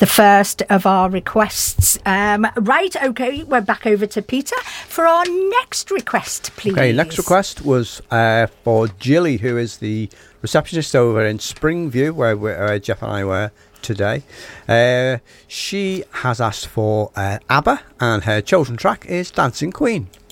the first of our requests. Right, okay, we're back over to Peter for our next request, please. Okay, next request was for Jilly, who is the receptionist over in Springview, where Jeff and I were today. She has asked for ABBA, and her chosen track is Dancing Queen.